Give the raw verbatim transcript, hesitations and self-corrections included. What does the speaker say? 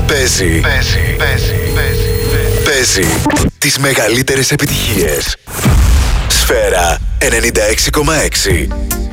Παίζει. Παίζει. Παίζει. Παίζει. Παίζει τις μεγαλύτερες επιτυχίες. Σφαίρα ενενήντα έξι κόμμα έξι.